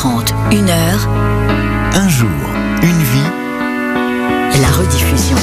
20h30, 1h. Un jour, une vie. La rediffusion.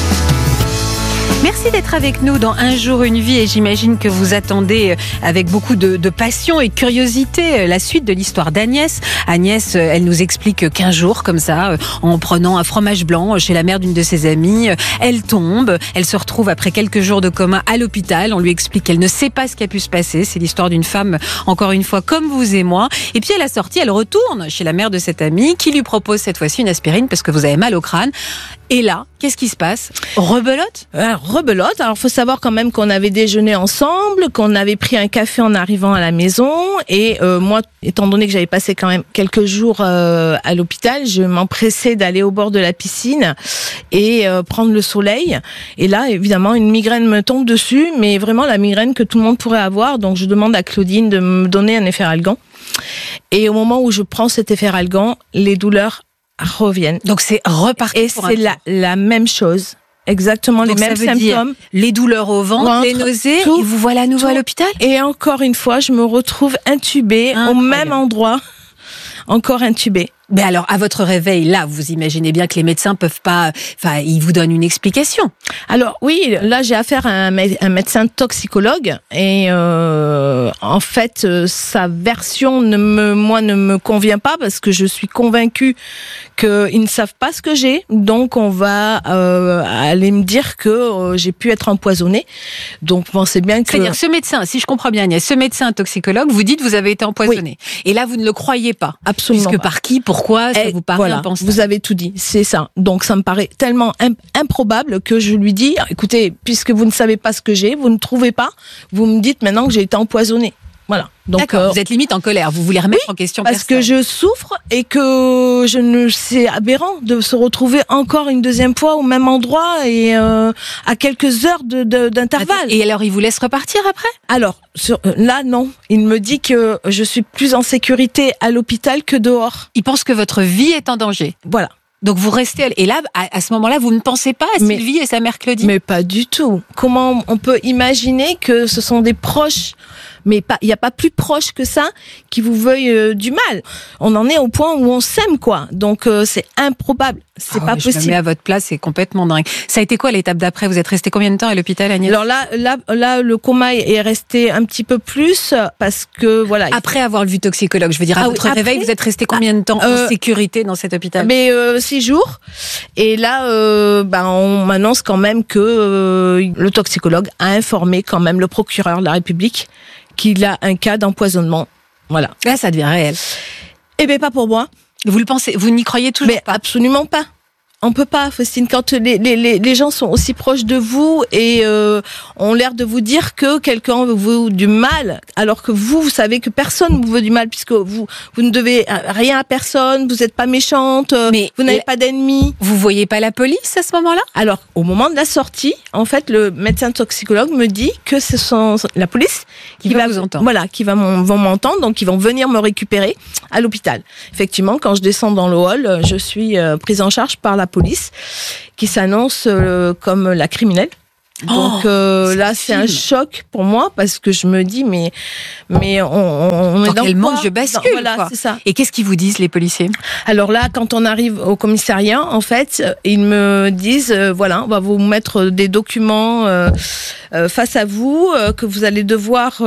Merci d'être avec nous dans Un jour, une vie, et j'imagine que vous attendez avec beaucoup de passion et de curiosité la suite de l'histoire d'Agnès. Agnès, elle nous explique qu'un jour, comme ça, en prenant un fromage blanc chez la mère d'une de ses amies, elle tombe, elle se retrouve après quelques jours de coma à l'hôpital. On lui explique qu'elle ne sait pas ce qui a pu se passer. C'est l'histoire d'une femme, encore une fois, comme vous et moi. Et puis à la sortie, elle retourne chez la mère de cette amie qui lui propose cette fois-ci une aspirine parce que vous avez mal au crâne. Et là, qu'est-ce qui se passe ? Rebelote ? Rebelote. Alors, il faut savoir quand même qu'on avait déjeuné ensemble, qu'on avait pris un café en arrivant à la maison. Et moi, étant donné que j'avais passé quand même quelques jours à l'hôpital, je m'empressais d'aller au bord de la piscine et prendre le soleil. Et là, évidemment, une migraine me tombe dessus, mais vraiment la migraine que tout le monde pourrait avoir. Donc, je demande à Claudine de me donner un Efferalgan. Et au moment où je prends cet Efferalgan, les douleurs reviennent. Donc c'est reparti. Et c'est la même chose. Exactement. Donc les mêmes symptômes. Les douleurs au ventre, les nausées, tout, et vous voilà à nouveau à l'hôpital. Et encore une fois, je me retrouve intubée au même endroit. Encore intubée. Mais alors, à votre réveil, là, vous imaginez bien que les médecins peuvent pas... Enfin, ils vous donnent une explication. Alors, oui, là, j'ai affaire à un médecin toxicologue. Et en fait, sa version ne me convient pas parce que je suis convaincue qu'ils ne savent pas ce que j'ai. Donc, on va aller me dire que j'ai pu être empoisonnée. Donc, pensez bien que... C'est-à-dire, ce médecin, si je comprends bien, Agnès, ce médecin toxicologue, vous dites que vous avez été empoisonnée. Oui. Et là, vous ne le croyez pas. Absolument Puisque pas. Par qui, pourquoi, ça vous paraît impensable. Vous avez tout dit, c'est ça. Donc ça me paraît tellement improbable que je lui dis, écoutez, puisque vous ne savez pas ce que j'ai, vous ne trouvez pas, vous me dites maintenant que j'ai été empoisonnée. Voilà. Donc, d'accord, vous êtes limite en colère, vous voulez remettre en question parce que je souffre et que c'est aberrant de se retrouver encore une deuxième fois au même endroit et à quelques heures d'intervalle. Et alors, il vous laisse repartir après ? Alors, là, non. Il me dit que je suis plus en sécurité à l'hôpital que dehors. Il pense que votre vie est en danger. Voilà. Donc vous restez... Et là, à ce moment-là, vous ne pensez pas à Sylvie et sa mère Claudine ? Mais pas du tout. Comment on peut imaginer que ce sont des proches, mais il n'y a pas plus proche que ça, qui vous veuillent du mal. On en est au point où on s'aime, quoi. Donc c'est improbable. C'est pas possible. Je me mets à votre place, c'est complètement dingue. Ça a été quoi l'étape d'après ? Vous êtes resté combien de temps à l'hôpital, Agnès ? Alors là, le coma est resté un petit peu plus parce que voilà. Après avoir vu toxicologue, je veux dire, à votre réveil, vous êtes resté combien de temps en sécurité dans cet hôpital ? Mais 6 jours. Et là, on m'annonce quand même que le toxicologue a informé quand même le procureur de la République qu'il a un cas d'empoisonnement. Voilà. Là, ça devient réel. Eh bien, pas pour moi. Vous le pensez ? Vous n'y croyez toujours pas ? Absolument pas. On peut pas, Faustine, quand les gens sont aussi proches de vous et ont l'air de vous dire que quelqu'un vous veut du mal, alors que vous savez que personne vous veut du mal, puisque vous ne devez rien à personne, vous n'êtes pas méchante, vous n'avez pas d'ennemis. Vous voyez pas la police à ce moment-là ? Alors, au moment de la sortie, en fait, le médecin toxicologue me dit que ce sont la police qui va vous entendre. Voilà, qui vont m'entendre, donc ils vont venir me récupérer à l'hôpital. Effectivement, quand je descends dans le hall, je suis prise en charge par la police qui s'annonce comme la criminelle. Donc là, c'est un choc pour moi parce que je me dis mais on est dans quel monde je bascule, voilà, quoi. C'est ça. Et qu'est-ce qu'ils vous disent, les policiers ? Alors là, quand on arrive au commissariat, en fait, ils me disent voilà, on va vous mettre des documents face à vous que vous allez devoir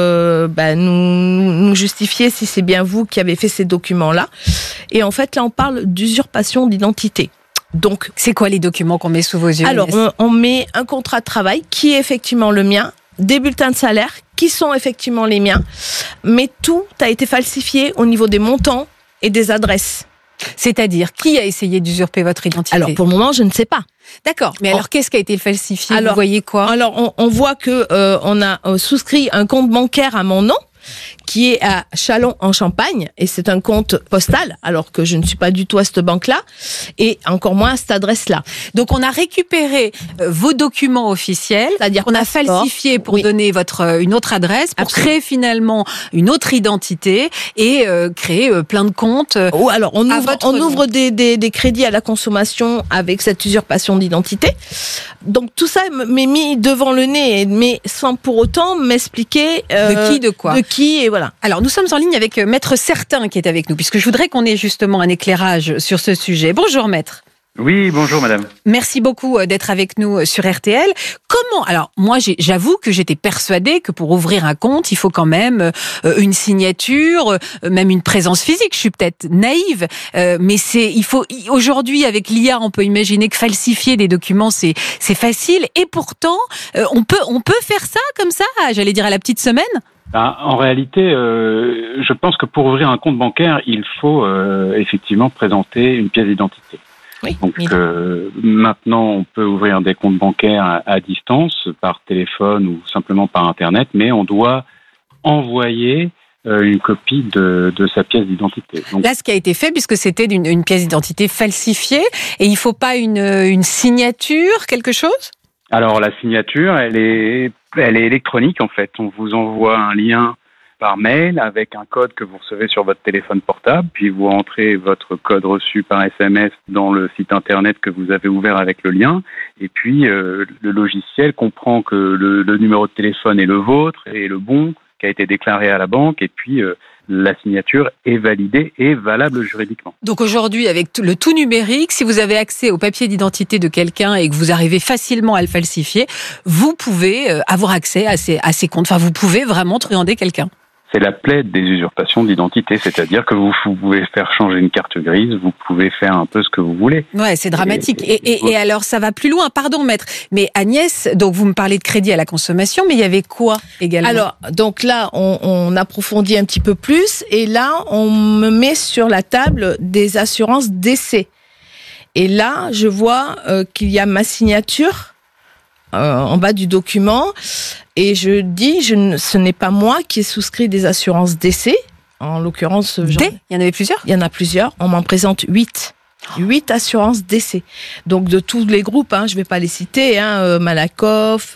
nous justifier si c'est bien vous qui avez fait ces documents-là. Et en fait, là, on parle d'usurpation d'identité. Donc, c'est quoi les documents qu'on met sous vos yeux ? Alors, on met un contrat de travail qui est effectivement le mien, des bulletins de salaire qui sont effectivement les miens, mais tout a été falsifié au niveau des montants et des adresses. C'est-à-dire, qui a essayé d'usurper votre identité ? Alors, pour le moment, je ne sais pas. D'accord, mais alors qu'est-ce qui a été falsifié ? Vous voyez quoi ? Alors, on voit que on a souscrit un compte bancaire à mon nom, qui est à Châlons en Champagne, et c'est un compte postal, alors que je ne suis pas du tout à cette banque-là, et encore moins à cette adresse-là. Donc on a récupéré vos documents officiels, c'est-à-dire qu'on a falsifié pour donner une autre adresse, pour créer finalement une autre identité, et créer plein de comptes. Alors on ouvre des crédits à la consommation avec cette usurpation d'identité. Donc tout ça m'est mis devant le nez, mais sans pour autant m'expliquer de qui, de quoi. De qui, et voilà. voilà. Alors, nous sommes en ligne avec Maître Certain qui est avec nous, puisque je voudrais qu'on ait justement un éclairage sur ce sujet. Bonjour Maître. Oui, bonjour madame. Merci beaucoup d'être avec nous sur RTL. Comment ? Alors, moi, j'avoue que j'étais persuadée que pour ouvrir un compte, il faut quand même une signature, même une présence physique. Je suis peut-être naïve, mais aujourd'hui, avec l'IA, on peut imaginer que falsifier des documents, c'est facile. Et pourtant, on peut faire ça comme ça, j'allais dire à la petite semaine ? En réalité, je pense que pour ouvrir un compte bancaire, il faut effectivement présenter une pièce d'identité. Oui, Donc maintenant, on peut ouvrir des comptes bancaires à distance, par téléphone ou simplement par Internet, mais on doit envoyer une copie de sa pièce d'identité. Donc, là, ce qui a été fait, puisque c'était une pièce d'identité falsifiée, et il ne faut pas une signature, quelque chose ? Alors la signature, elle est électronique en fait. On vous envoie un lien par mail avec un code que vous recevez sur votre téléphone portable, puis vous entrez votre code reçu par SMS dans le site internet que vous avez ouvert avec le lien, et puis le logiciel comprend que le numéro de téléphone est le vôtre et le bon qui a été déclaré à la banque, et puis la signature est validée et valable juridiquement. Donc aujourd'hui, avec le tout numérique, si vous avez accès au papier d'identité de quelqu'un et que vous arrivez facilement à le falsifier, vous pouvez avoir accès à ses comptes. Enfin, vous pouvez vraiment truander quelqu'un. C'est la plaie des usurpations d'identité, c'est-à-dire que vous pouvez faire changer une carte grise, vous pouvez faire un peu ce que vous voulez. Ouais, c'est dramatique. Et alors, ça va plus loin, pardon maître. Mais Agnès, donc vous me parlez de crédit à la consommation, mais il y avait quoi également ? Alors, donc là, on approfondit un petit peu plus, et là, on me met sur la table des assurances décès. Et là, je vois qu'il y a ma signature en bas du document, et je dis, ce n'est pas moi qui ai souscrit des assurances décès, en l'occurrence... Il y en avait plusieurs ? Il y en a plusieurs, on m'en présente 8 assurances décès. Donc de tous les groupes, je vais pas les citer, Malakoff,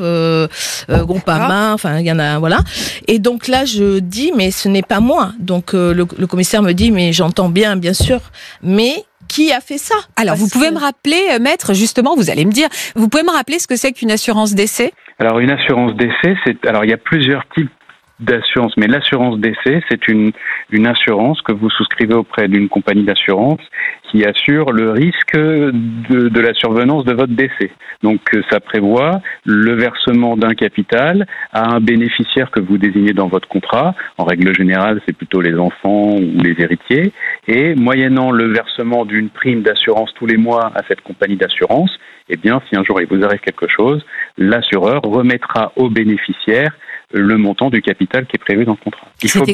Groupama, enfin il y en a, voilà. Et donc là je dis, mais ce n'est pas moi. Donc le commissaire me dit, mais j'entends bien sûr, mais qui a fait ça ? Alors, vous pouvez me rappeler, maître, justement, vous allez me dire, vous pouvez me rappeler ce que c'est qu'une assurance décès ? Alors, une assurance décès, il y a plusieurs types d'assurance, mais l'assurance décès, c'est une assurance que vous souscrivez auprès d'une compagnie d'assurance qui assure le risque de la survenance de votre décès. Donc ça prévoit le versement d'un capital à un bénéficiaire que vous désignez dans votre contrat. En règle générale, c'est plutôt les enfants ou les héritiers. Et moyennant le versement d'une prime d'assurance tous les mois à cette compagnie d'assurance, eh bien, si un jour il vous arrive quelque chose, l'assureur remettra au bénéficiaire le montant du capital qui est prévu dans le contrat. Il faut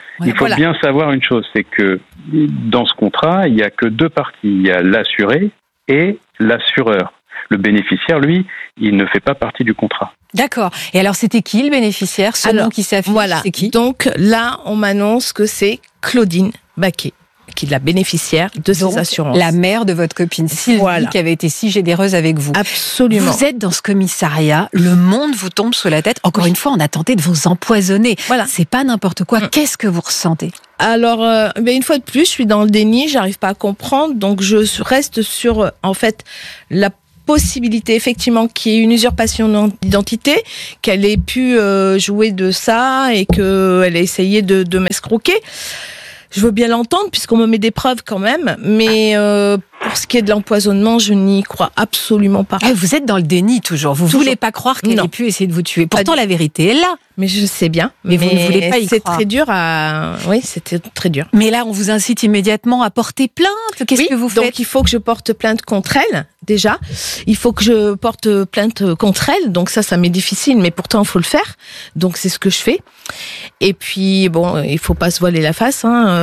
bien savoir une chose, c'est que dans ce contrat, il n'y a que deux parties. Il y a l'assuré et l'assureur. Le bénéficiaire, lui, il ne fait pas partie du contrat. D'accord. Et alors, c'était qui le bénéficiaire ? Ce nom qui s'affiche, voilà. C'est qui ? Donc là, on m'annonce que c'est Claudine Baquet, qui est la bénéficiaire de ces assurances. La mère de votre copine Sylvie, qui avait été si généreuse avec vous. Absolument. Vous êtes dans ce commissariat, le monde vous tombe sous la tête. Encore une fois, on a tenté de vous empoisonner. Voilà. C'est pas n'importe quoi. Qu'est-ce que vous ressentez ? Alors, une fois de plus, je suis dans le déni, j'arrive pas à comprendre, donc je reste sur, en fait, la possibilité effectivement qu'il y ait une usurpation d'identité, qu'elle ait pu jouer de ça et qu'elle ait essayé de m'escroquer. Je veux bien l'entendre puisqu'on me met des preuves quand même, mais pour ce qui est de l'empoisonnement, je n'y crois absolument pas. Vous êtes dans le déni toujours. Vous ne voulez pas croire qu'elle ait pu essayer de vous tuer. Pourtant, la vérité est là. Mais je sais bien. Mais vous ne voulez pas y croire. C'est très dur Oui, c'était très dur. Mais là, on vous incite immédiatement à porter plainte. Qu'est-ce que vous faites ? Donc, il faut que je porte plainte contre elle, déjà. Il faut que je porte plainte contre elle. Donc ça m'est difficile, mais pourtant, il faut le faire. Donc, c'est ce que je fais. Et puis, bon, il faut pas se voiler la face.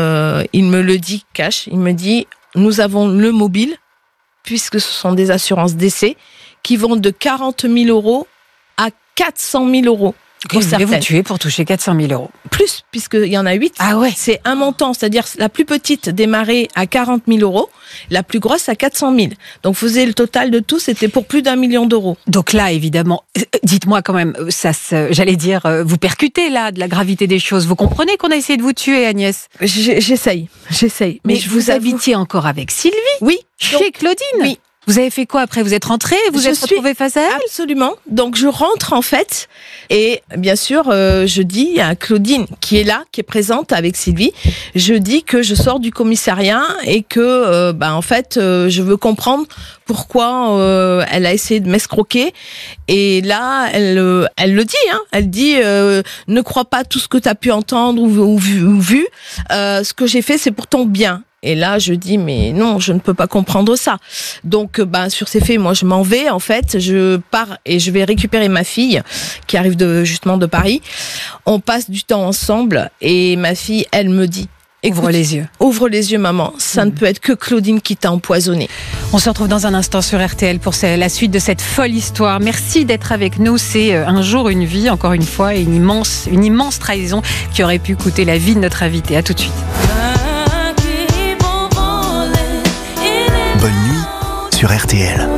Il me le dit cash. Il me dit, nous avons le mobile, puisque ce sont des assurances décès, qui vont de 40 000 euros à 400 000 euros. Vous voulez vous tuer pour toucher 400 000 euros. Plus, puisqu'il y en a 8. Ah ouais. C'est un montant, c'est-à-dire la plus petite démarrait à 40 000 euros, la plus grosse à 400 000. Donc, faisait le total de tout, c'était pour plus d'1 million d'euros. Donc là, évidemment, dites-moi quand même, j'allais dire, vous percutez là de la gravité des choses. Vous comprenez qu'on a essayé de vous tuer, Agnès ? J'essaye. Mais vous habitiez encore avec Sylvie ? Oui. Chez Claudine ? Oui. Vous avez fait quoi après? Vous êtes rentrée? Vous êtes retrouvée face à elle? Absolument. Donc je rentre en fait et bien sûr je dis à Claudine qui est là, qui est présente avec Sylvie, je dis que je sors du commissariat et que en fait je veux comprendre pourquoi elle a essayé de m'escroquer. Et là elle le dit, elle dit ne crois pas tout ce que tu as pu entendre ou vu. Ce que j'ai fait c'est pour ton bien. Et là, je dis, mais non, je ne peux pas comprendre ça. Donc, sur ces faits, moi, je m'en vais. En fait, je pars et je vais récupérer ma fille qui arrive justement de Paris. On passe du temps ensemble et ma fille, elle me dit, ouvre les yeux. Ouvre les yeux, maman. Ça ne peut être que Claudine qui t'a empoisonné. On se retrouve dans un instant sur RTL pour la suite de cette folle histoire. Merci d'être avec nous. C'est Un jour, une vie, encore une fois, et une immense trahison qui aurait pu coûter la vie de notre invité. À tout de suite. Bonne nuit sur RTL.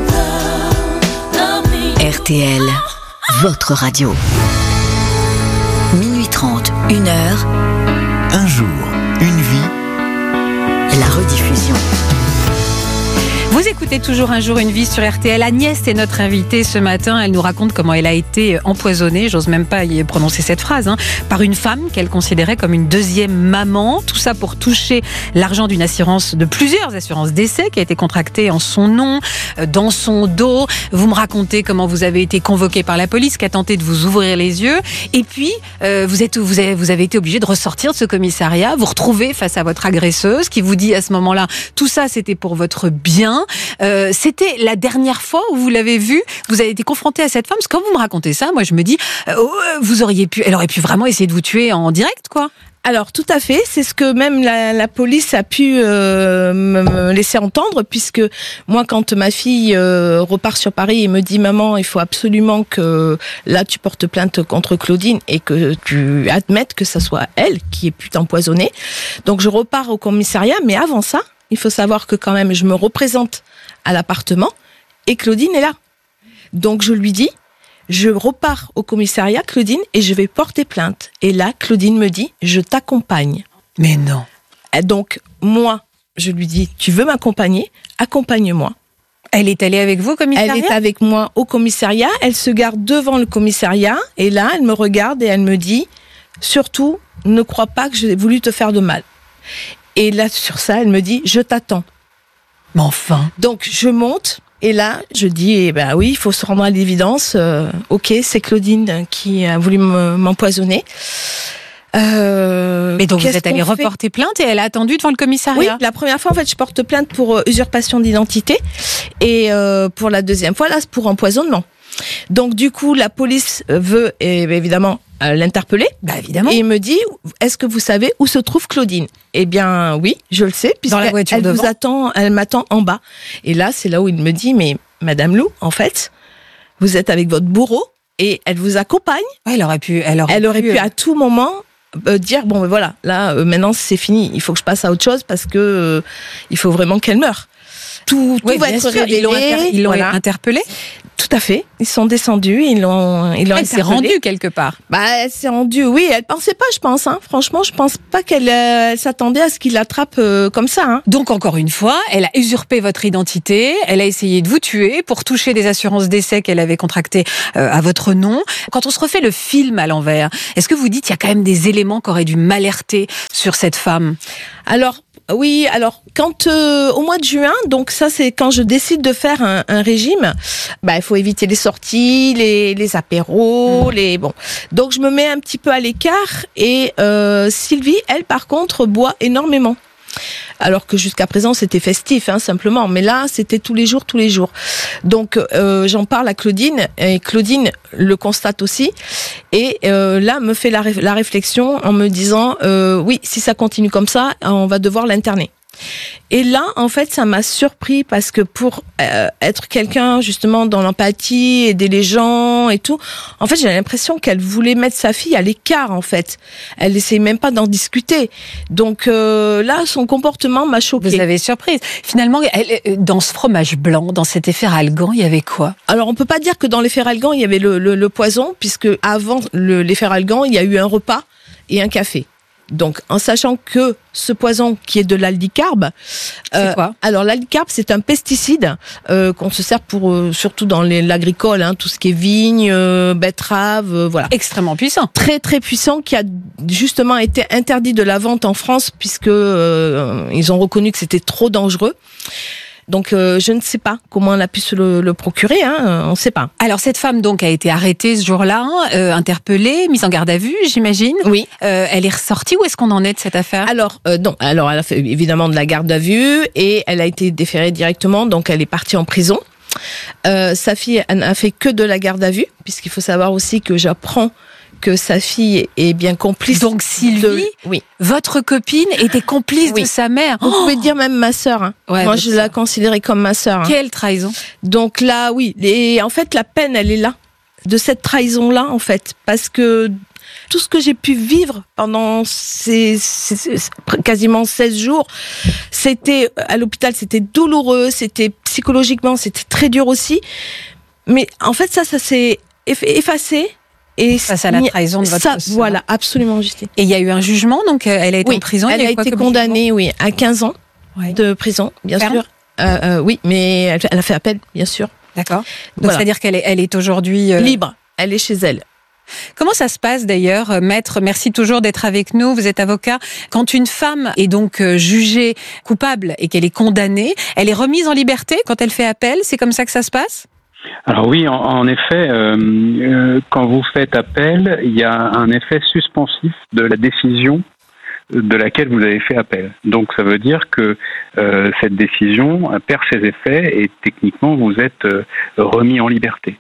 RTL, votre radio. Minuit 30, 1h. Un jour, une vie. La rediffusion. Vous écoutez toujours Un jour, une vie sur RTL. Agnès est notre invitée ce matin. Elle nous raconte comment elle a été empoisonnée, j'ose même pas y prononcer cette phrase, par une femme qu'elle considérait comme une deuxième maman. Tout ça pour toucher l'argent de plusieurs assurances décès qui a été contractée en son nom, dans son dos. Vous me racontez comment vous avez été convoqué par la police qui a tenté de vous ouvrir les yeux. Et puis, vous avez été obligé de ressortir de ce commissariat, vous retrouver face à votre agresseuse qui vous dit à ce moment-là, tout ça c'était pour votre bien. C'était la dernière fois où vous l'avez vue, vous avez été confronté à cette femme, parce que quand vous me racontez ça, moi je me dis, elle aurait pu vraiment essayer de vous tuer en direct, quoi. Alors tout à fait, c'est ce que même la police a pu me laisser entendre, puisque moi quand ma fille repart sur Paris et me dit maman il faut absolument que là tu portes plainte contre Claudine et que tu admettes que ça soit elle qui ait pu t'empoisonner, donc je repars au commissariat, mais avant ça il faut savoir que quand même je me représente à l'appartement et Claudine est là, donc je lui dis je repars au commissariat, Claudine, et je vais porter plainte. Et là, Claudine me dit, je t'accompagne. Mais non. Et donc, moi, je lui dis, tu veux m'accompagner? Accompagne-moi. Elle est allée avec vous au commissariat? Elle est avec moi au commissariat. Elle se garde devant le commissariat. Et là, elle me regarde et elle me dit, surtout, ne crois pas que j'ai voulu te faire de mal. Et là, sur ça, elle me dit, je t'attends. Mais enfin. Donc, je monte. Et là, je dis, oui, il faut se rendre à l'évidence. Ok, c'est Claudine qui a voulu m'empoisonner. Mais donc vous êtes allé reporter plainte et elle a attendu devant le commissariat? Oui, la première fois, en fait, je porte plainte pour usurpation d'identité. Et pour la deuxième fois, là, c'est pour empoisonnement. Donc, du coup, la police veut, évidemment, l'interpeller. Évidemment. Et il me dit, est-ce que vous savez où se trouve Claudine? Eh bien, oui, je le sais, elle m'attend en bas. Et là, c'est là où il me dit, mais Madame Lou, en fait, vous êtes avec votre bourreau et elle vous accompagne. Ouais, elle aurait pu à tout moment dire, voilà, là, maintenant, c'est fini. Il faut que je passe à autre chose parce que il faut vraiment qu'elle meure. Tout va être révélé. Ils l'ont interpellé? Tout à fait. Ils sont descendus, elle s'est rendue quelque part. Elle s'est rendue, oui. Elle pensait pas, je pense. Franchement, je pense pas qu'elle s'attendait à ce qu'il l'attrape comme ça. Donc, encore une fois, elle a usurpé votre identité. Elle a essayé de vous tuer pour toucher des assurances décès qu'elle avait contractées à votre nom. Quand on se refait le film à l'envers, est-ce que vous dites qu'il y a quand même des éléments qui auraient dû m'alerter sur cette femme? Alors, quand au mois de juin, donc ça c'est quand je décide de faire un régime, il faut éviter les sorties, les apéros, Donc je me mets un petit peu à l'écart et Sylvie, elle par contre boit énormément. Alors que jusqu'à présent c'était festif simplement, mais là c'était tous les jours. Donc j'en parle à Claudine et Claudine le constate aussi et là me fait la réflexion en me disant oui, si ça continue comme ça on va devoir l'interner. Et là, en fait, ça m'a surpris parce que pour être quelqu'un justement dans l'empathie, aider les gens et tout, en fait, j'ai l'impression qu'elle voulait mettre sa fille à l'écart, en fait. Elle essayait même pas d'en discuter. Donc là, son comportement m'a choquée. Vous avez surprise. Finalement, dans ce fromage blanc, dans cet efferalgan, il y avait quoi? Alors, on peut pas dire que dans l'efferalgan, il y avait le poison, puisque avant l'efferalgan, il y a eu un repas et un café. Donc, en sachant que ce poison qui est de l'aldicarbe, C'est quoi ? alors l'aldicarbe c'est un pesticide qu'on se sert pour surtout dans l'agricole, hein, tout ce qui est vigne, betterave, voilà. Extrêmement puissant. Très très puissant, qui a justement été interdit de la vente en France puisque ils ont reconnu que c'était trop dangereux. Donc je ne sais pas comment on a pu se le procurer, hein, on ne sait pas. Alors cette femme donc a été arrêtée ce jour-là, interpellée, mise en garde à vue, j'imagine. Oui. Elle est ressortie. Où est-ce qu'on en est de cette affaire ? Alors non, alors elle a fait évidemment de la garde à vue et elle a été déférée directement, donc elle est partie en prison. Sa fille elle n'a fait que de la garde à vue, puisqu'il faut savoir aussi que j'apprends que sa fille est bien complice. Donc Sylvie, oui. votre copine, était complice Oui. de sa mère. Vous pouvez dire même ma sœur. Hein. Ouais, moi, votre je sœur. la considérais comme ma sœur. Hein. Quelle trahison. Donc là, oui. Et en fait, la peine, elle est là. De cette trahison-là, en fait. Parce que tout ce que j'ai pu vivre pendant ces quasiment 16 jours, c'était, à l'hôpital, c'était douloureux, c'était psychologiquement, c'était très dur aussi. Mais en fait, ça s'est effacé. Et Face à la trahison de votre ça, sœur. voilà, absolument, Justine. Et il y a eu un jugement, donc elle a été en prison. Elle il y a eu quoi été comme condamnée, oui, à 15 ans jugement ? Ouais. de prison, bien Ferme. sûr. Oui, mais elle a fait appel, bien sûr. D'accord. Donc Voilà. c'est-à-dire qu'elle est aujourd'hui Libre, elle est chez elle. Comment ça se passe d'ailleurs, maître ? Merci toujours d'être avec nous. Vous êtes avocat. Quand une femme est donc jugée coupable et qu'elle est condamnée, elle est remise en liberté quand elle fait appel. C'est comme ça que ça se passe ? Alors oui, en effet, quand vous faites appel, il y a un effet suspensif de la décision de laquelle vous avez fait appel. Donc ça veut dire que cette décision perd ses effets et techniquement vous êtes remis en liberté.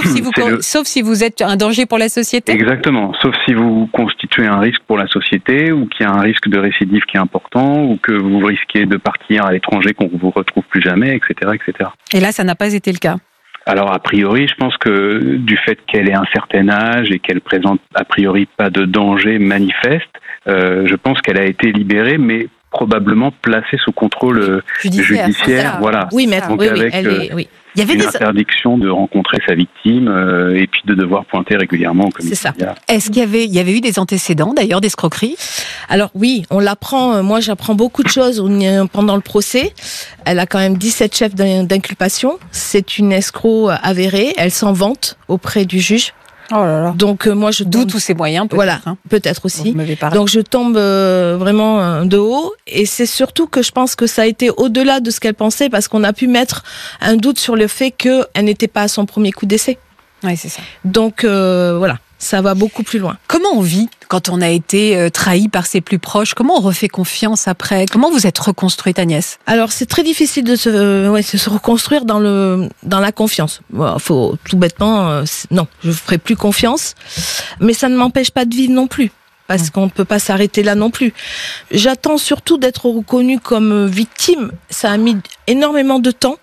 Sauf si vous êtes un danger pour la société. Exactement, sauf si vous constituez un risque pour la société ou qu'il y a un risque de récidive qui est important ou que vous risquez de partir à l'étranger qu'on ne vous retrouve plus jamais, etc., etc. Et là, ça n'a pas été le cas. Alors a priori, je pense que du fait qu'elle ait un certain âge et qu'elle présente a priori pas de danger manifeste, je pense qu'elle a été libérée, mais probablement placée sous contrôle judiciaire. Voilà. Oui, maître. Donc Oui, avec elle est. Oui. Il y avait une des... interdiction de rencontrer sa victime et puis de devoir pointer régulièrement au commissariat. C'est ça. Est-ce qu'il y avait eu des antécédents d'ailleurs d'escroquerie ? Alors oui, on l'apprend. Moi, j'apprends beaucoup de choses pendant le procès. Elle a quand même 17 chefs d'inculpation. C'est une escroc avérée. Elle s'en vante auprès du juge. Oh là là. Donc moi, je D'où tombe... tous ces moyens, peut-être. Voilà, hein, peut-être dont aussi. vous m'avez parlé. Donc je tombe vraiment de haut. Et c'est surtout que je pense que ça a été au-delà de ce qu'elle pensait, parce qu'on a pu mettre un doute sur le fait qu'elle n'était pas à son premier coup d'essai. Oui, c'est ça. Donc voilà, ça va beaucoup plus loin. Comment on vit quand on a été trahi par ses plus proches ? Comment on refait confiance après ? Comment vous êtes reconstruite, Agnès ? Alors c'est très difficile de se reconstruire dans la confiance. Faut tout bêtement, non, je ne ferai plus confiance. Mais ça ne m'empêche pas de vivre non plus, parce qu'on ne peut pas s'arrêter là non plus. J'attends surtout d'être reconnue comme victime. Ça a mis énormément de temps,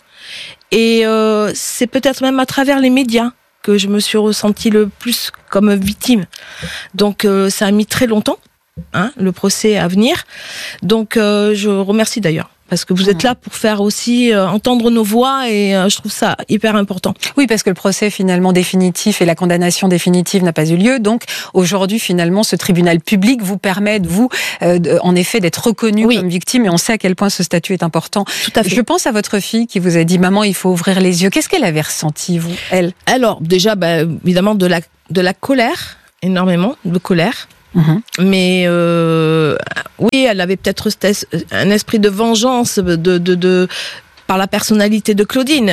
et c'est peut-être même à travers les médias que je me suis ressentie le plus comme victime. Donc ça a mis très longtemps, hein, le procès à venir. Donc je remercie d'ailleurs, parce que vous êtes là pour faire aussi entendre nos voix, et je trouve ça hyper important. Oui, parce que le procès finalement définitif et la condamnation définitive n'a pas eu lieu. Donc aujourd'hui, finalement, ce tribunal public vous permet, en effet, d'être reconnu comme victime, et on sait à quel point ce statut est important. Tout à fait. Je pense à votre fille qui vous a dit « Maman, il faut ouvrir les yeux ». Qu'est-ce qu'elle avait ressenti, vous, elle ? Alors déjà, évidemment, de la colère, énormément de colère. Mais oui, elle avait peut-être un esprit de vengeance par la personnalité de Claudine.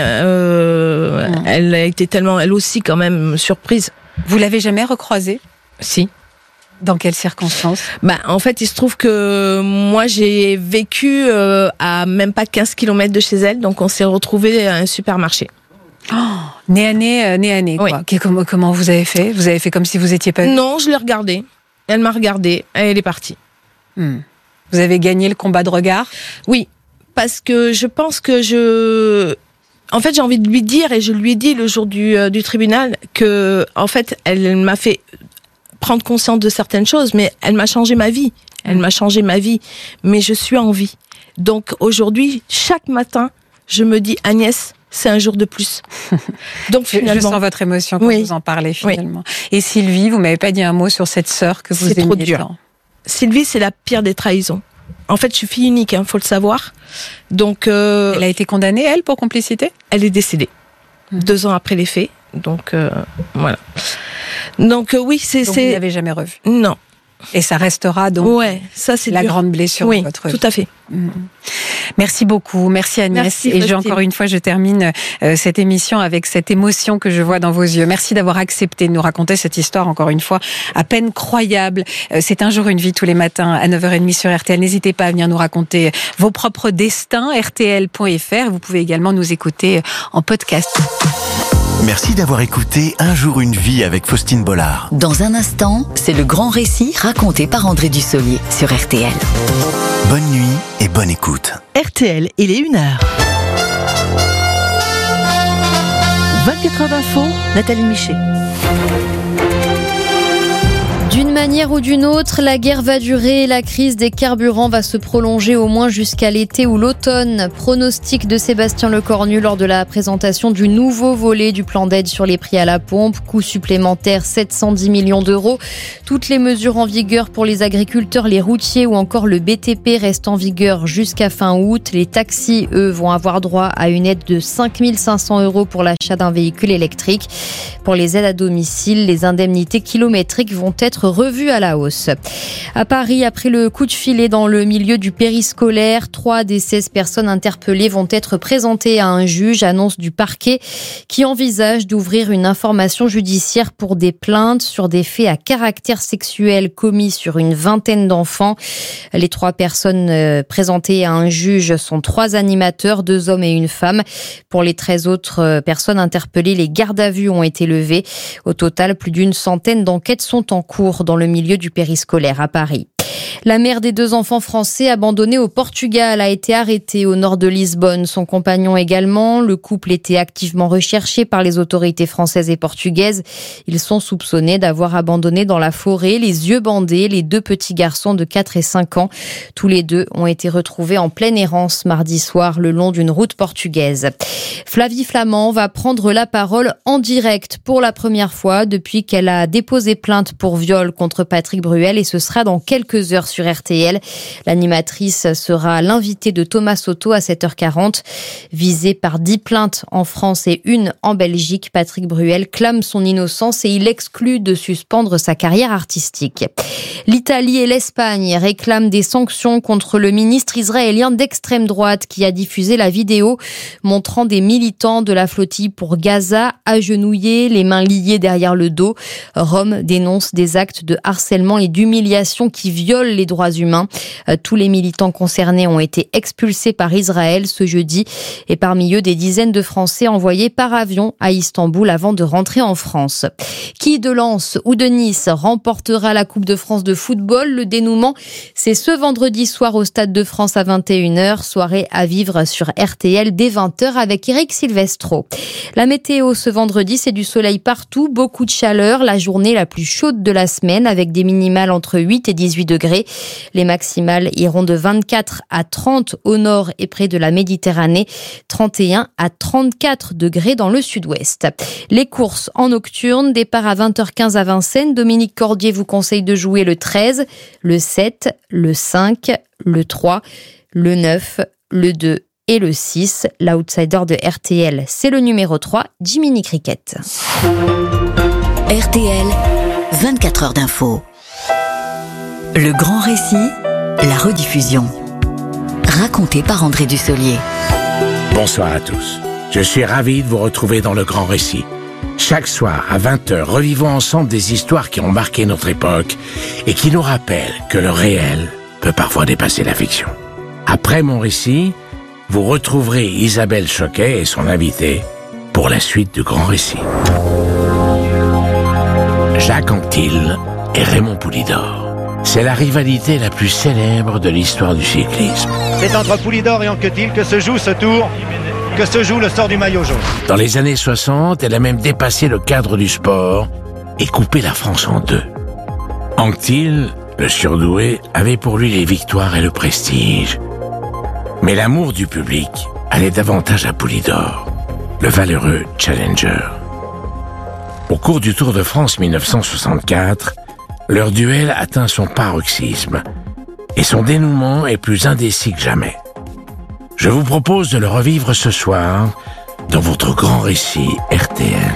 Elle a été tellement, elle aussi, quand même, surprise. Vous l'avez jamais recroisée ? Si. Dans quelles circonstances ? En fait, il se trouve que moi, j'ai vécu à même pas 15 km de chez elle, donc on s'est retrouvés à un supermarché. Oh, nez à nez, quoi. Oui. Comment vous avez fait ? Vous avez fait comme si vous étiez pas... Non, je l'ai regardée. Elle m'a regardée, elle est partie. Vous avez gagné le combat de regard ? Oui, parce que je pense que en fait, j'ai envie de lui dire, et je lui ai dit le jour du tribunal, que, en fait, elle m'a fait prendre conscience de certaines choses, mais elle m'a changé ma vie. Elle m'a changé ma vie, mais je suis en vie. Donc aujourd'hui, chaque matin, je me dis, Agnès, c'est un jour de plus. Donc finalement, je sens votre émotion quand vous en parlez finalement. Et Sylvie, vous m'avez pas dit un mot sur cette sœur que vous aimiez tant. Sylvie, c'est la pire des trahisons. En fait, je suis fille unique, faut le savoir. Donc, elle a été condamnée, elle, pour complicité ? Elle est décédée 2 ans après les faits. Donc, voilà. Donc, oui, c'est... Donc, vous ne l'avez jamais revue ? Non. Et ça restera donc ça, c'est la dur. grande blessure de votre vie. Tout à fait. Merci beaucoup, merci Agnès. Merci, et encore une fois, je termine cette émission avec cette émotion que je vois dans vos yeux. Merci d'avoir accepté de nous raconter cette histoire, encore une fois, à peine croyable. C'est Un jour une vie tous les matins à 9h30 sur RTL. N'hésitez pas à venir nous raconter vos propres destins, rtl.fr. Vous pouvez également nous écouter en podcast. Merci d'avoir écouté Un jour une vie avec Faustine Bollard. Dans un instant, c'est le grand récit raconté par André Dussolier sur RTL. Bonne nuit et bonne écoute. RTL, il est 1h. 24 heures d'info, Nathalie Michet. D'une manière ou d'une autre, la guerre va durer et la crise des carburants va se prolonger au moins jusqu'à l'été ou l'automne. Pronostic de Sébastien Lecornu lors de la présentation du nouveau volet du plan d'aide sur les prix à la pompe. Coût supplémentaire 710 millions d'euros. Toutes les mesures en vigueur pour les agriculteurs, les routiers ou encore le BTP restent en vigueur jusqu'à fin août. Les taxis, eux, vont avoir droit à une aide de 5 500 euros pour l'achat d'un véhicule électrique. Pour les aides à domicile, les indemnités kilométriques vont être revues à la hausse. À Paris, après le coup de filet dans le milieu du périscolaire, 3 des 16 personnes interpellées vont être présentées à un juge, annonce du parquet qui envisage d'ouvrir une information judiciaire pour des plaintes sur des faits à caractère sexuel commis sur une vingtaine d'enfants. Les 3 personnes présentées à un juge sont 3 animateurs, 2 hommes et une femme. Pour les 13 autres personnes interpellées, les gardes à vue ont été levées. Au total, plus d'une centaine d'enquêtes sont en cours dans le milieu du périscolaire à Paris. La mère des 2 enfants français abandonnés au Portugal a été arrêtée au nord de Lisbonne. Son compagnon également. Le couple était activement recherché par les autorités françaises et portugaises. Ils sont soupçonnés d'avoir abandonné dans la forêt, les yeux bandés, les 2 petits garçons de 4 et 5 ans. Tous les 2 ont été retrouvés en pleine errance mardi soir le long d'une route portugaise. Flavie Flament va prendre la parole en direct pour la première fois depuis qu'elle a déposé plainte pour viol contre Patrick Bruel et ce sera dans quelques heures sur RTL. L'animatrice sera l'invitée de Thomas Soto à 7h40. Visé par 10 plaintes en France et 1 en Belgique, Patrick Bruel clame son innocence et il exclut de suspendre sa carrière artistique. L'Italie et l'Espagne réclament des sanctions contre le ministre israélien d'extrême droite qui a diffusé la vidéo montrant des militants de la flottille pour Gaza agenouillés, les mains liées derrière le dos. Rome dénonce des actes de harcèlement et d'humiliation qui violent les droits humains. Tous les militants concernés ont été expulsés par Israël ce jeudi et parmi eux des dizaines de Français envoyés par avion à Istanbul avant de rentrer en France. Qui de Lens ou de Nice remportera la Coupe de France de football? Le dénouement, c'est ce vendredi soir au Stade de France à 21h. Soirée à vivre sur RTL dès 20h avec Eric Silvestro. La météo ce vendredi, c'est du soleil partout, beaucoup de chaleur, la journée la plus chaude de la semaine avec des minimales entre 8 et 18 degrés. Les maximales iront de 24 à 30 au nord et près de la Méditerranée, 31 à 34 degrés dans le sud-ouest. Les courses en nocturne, départ à 20h15 à Vincennes. Dominique Cordier vous conseille de jouer le 13, le 7, le 5, le 3, le 9, le 2 et le 6. L'outsider de RTL, c'est le numéro 3, Jiminy Cricket. RTL, 24 heures d'info. Le grand récit, la rediffusion. Raconté par André Dussolier. Bonsoir à tous. Je suis ravi de vous retrouver dans le grand récit. Chaque soir, à 20h, revivons ensemble des histoires qui ont marqué notre époque et qui nous rappellent que le réel peut parfois dépasser la fiction. Après mon récit, vous retrouverez Isabelle Choquet et son invité pour la suite du grand récit. Jacques Anquetil et Raymond Poulidor. C'est la rivalité la plus célèbre de l'histoire du cyclisme. C'est entre Poulidor et Anquetil que se joue ce tour, que se joue le sort du maillot jaune. Dans les années 60, elle a même dépassé le cadre du sport et coupé la France en 2. Anquetil, le surdoué, avait pour lui les victoires et le prestige. Mais l'amour du public allait davantage à Poulidor, le valeureux challenger. Au cours du Tour de France 1964, Leur duel atteint son paroxysme et son dénouement est plus indécis que jamais. Je vous propose de le revivre ce soir dans votre grand récit RTL.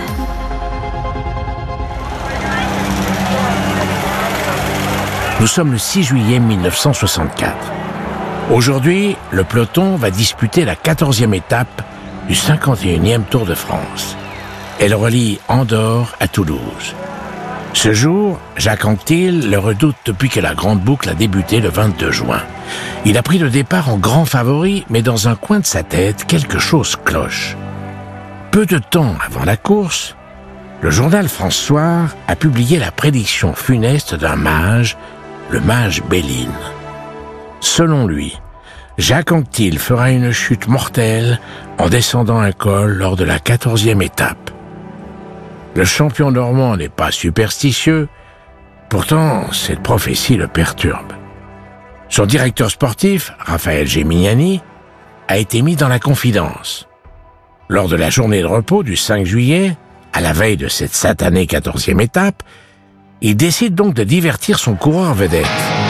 Nous sommes le 6 juillet 1964. Aujourd'hui, le peloton va disputer la 14e étape du 51e Tour de France. Elle relie Andorre à Toulouse. Ce jour, Jacques Anquetil le redoute depuis que la grande boucle a débuté le 22 juin. Il a pris le départ en grand favori, mais dans un coin de sa tête, quelque chose cloche. Peu de temps avant la course, le journal France Soir a publié la prédiction funeste d'un mage, le mage Béline. Selon lui, Jacques Anquetil fera une chute mortelle en descendant un col lors de la 14e étape. Le champion normand n'est pas superstitieux, pourtant cette prophétie le perturbe. Son directeur sportif, Raphaël Géminiani, a été mis dans la confidence. Lors de la journée de repos du 5 juillet, à la veille de cette satanée 14e étape, il décide donc de divertir son coureur vedette.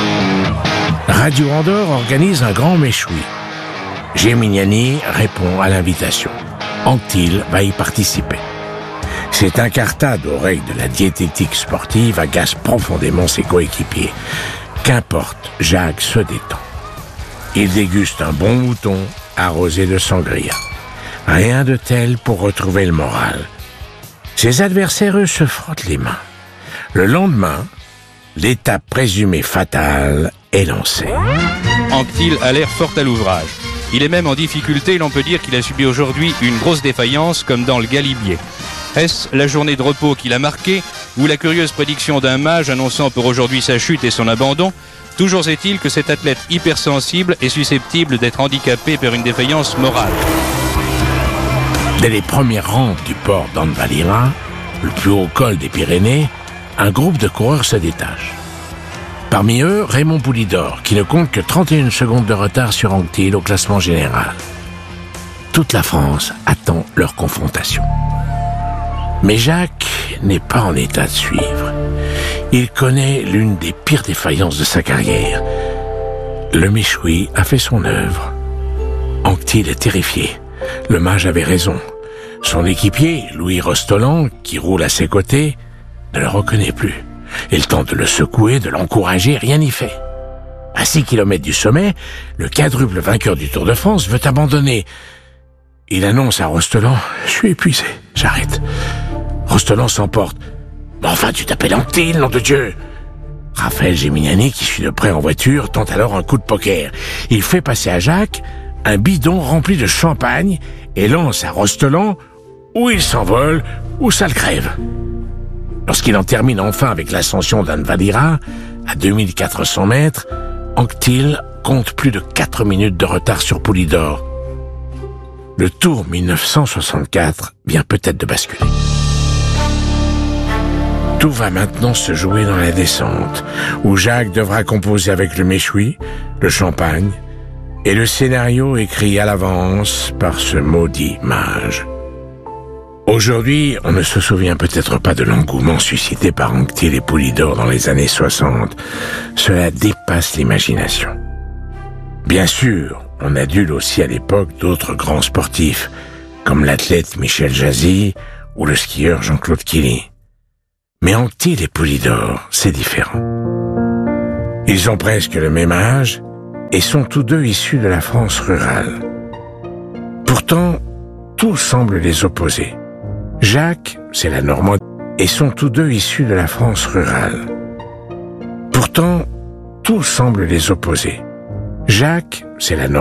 Radio Andorre organise un grand méchoui. Géminiani répond à l'invitation. Anquetil va y participer. Cette incartade aux règles de la diététique sportive agace profondément ses coéquipiers. Qu'importe, Jacques se détend. Il déguste un bon mouton arrosé de sangria. Rien de tel pour retrouver le moral. Ses adversaires, eux, se frottent les mains. Le lendemain, l'étape présumée fatale est lancée. Anquetil a l'air fort à l'ouvrage. Il est même en difficulté, l'on peut dire qu'il a subi aujourd'hui une grosse défaillance comme dans le Galibier. Est-ce la journée de repos qu'il a marquée ou la curieuse prédiction d'un mage annonçant pour aujourd'hui sa chute et son abandon? Toujours est-il que cet athlète hypersensible est susceptible d'être handicapé par une défaillance morale. Dès les premières rampes du port d'Anvalira, le plus haut col des Pyrénées, un groupe de coureurs se détache. Parmi eux, Raymond Poulidor, qui ne compte que 31 secondes de retard sur Anquetil au classement général. Toute la France attend leur confrontation. Mais Jacques n'est pas en état de suivre. Il connaît l'une des pires défaillances de sa carrière. Le méchoui a fait son œuvre. Anquetil est terrifié. Le mage avait raison. Son équipier, Louis Rostolan, qui roule à ses côtés, ne le reconnaît plus. Il tente de le secouer, de l'encourager, rien n'y fait. À 6 kilomètres du sommet, le quadruple vainqueur du Tour de France veut abandonner. Il annonce à Rostolan « Je suis épuisé, j'arrête ». Rostolan s'emporte. « Mais enfin, tu t'appelles Anquetil, nom de Dieu !» Raphaël Géminiani, qui suit de près en voiture, tente alors un coup de poker. Il fait passer à Jacques un bidon rempli de champagne et lance à Rostolan ou il s'envole ou ça le crève. Lorsqu'il en termine enfin avec l'ascension d'Anvalira, à 2400 mètres, Anquetil compte plus de 4 minutes de retard sur Poulidor. Le Tour 1964 vient peut-être de basculer. Tout va maintenant se jouer dans la descente, où Jacques devra composer avec le méchoui, le champagne, et le scénario écrit à l'avance par ce maudit mage. Aujourd'hui, on ne se souvient peut-être pas de l'engouement suscité par Anquetil et Poulidor dans les années 60. Cela dépasse l'imagination. Bien sûr, on adule aussi à l'époque d'autres grands sportifs, comme l'athlète Michel Jazzy ou le skieur Jean-Claude Killy. Mais Anquetil et Poulidor, c'est différent. Ils ont presque le même âge et sont tous deux issus de la France rurale. Pourtant, tout semble les opposer. Jacques, c'est la Normandie, et sont tous deux issus de la France rurale. Pourtant, tout semble les opposer. Jacques, c'est la Normandie.